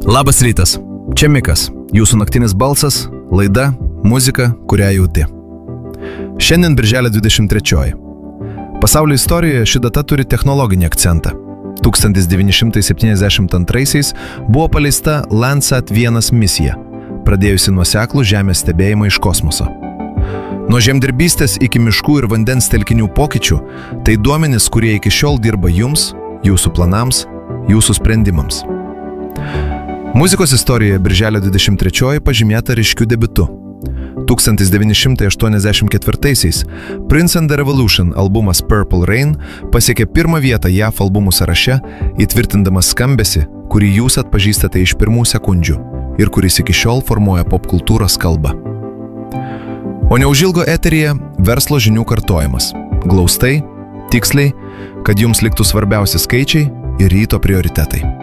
Labas rytas, čia Mikas, jūsų naktinis balsas, laida, muzika, kurią jauti. Šiandien birželio 23. Pasaulio istorijoje ši data turi technologinį akcentą. 1972 buvo paleista Landsat 1 misija, pradėjusi nuoseklų Žemės stebėjimą iš kosmoso. Nuo žemdirbystės iki miškų ir vandens telkinių pokyčių, tai duomenys, kurie iki šiol dirba jums, jūsų planams, jūsų sprendimams. Muzikos istorijoje birželio 23 pažymėta ryškiu debiutu. 1984 Prince and the Revolution albumas Purple Rain pasiekė pirmą vietą JAV albumų sąraše, įtvirtindamas skambesį, kurį jūs atpažįstate iš pirmų sekundžių ir kuris iki šiol formuoja popkultūros kalbą. O neužilgo eteryje verslo žinių kartojimas. Glaustai, tiksliai, kad jums liktų svarbiausi skaičiai ir ryto prioritetai.